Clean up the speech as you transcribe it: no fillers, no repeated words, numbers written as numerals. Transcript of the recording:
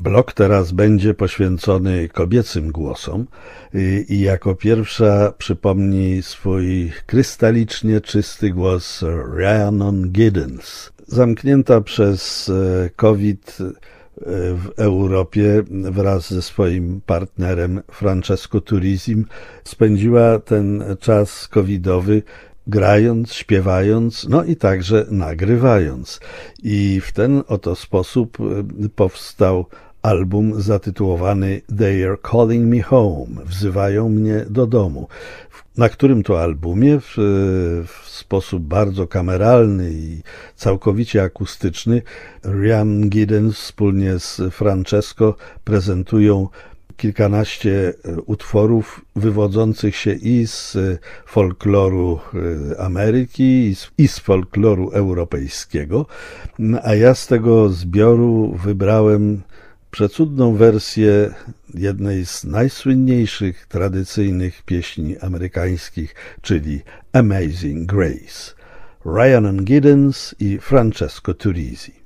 Blok teraz będzie poświęcony kobiecym głosom i jako pierwsza przypomni swój krystalicznie czysty głos Rhiannon Giddens. Zamknięta przez COVID w Europie wraz ze swoim partnerem Francesco Turisi spędziła ten czas covidowy grając, śpiewając, no i także nagrywając. I w ten oto sposób powstał album zatytułowany They Are Calling Me Home, wzywają mnie do domu, na którym to albumie w sposób bardzo kameralny i całkowicie akustyczny Rhiannon Giddens wspólnie z Francesco prezentują kilkanaście utworów wywodzących się i z folkloru Ameryki, i z folkloru europejskiego, a ja z tego zbioru wybrałem przecudną wersję jednej z najsłynniejszych tradycyjnych pieśni amerykańskich, czyli Amazing Grace. Rhiannon Giddens i Francesco Turisi.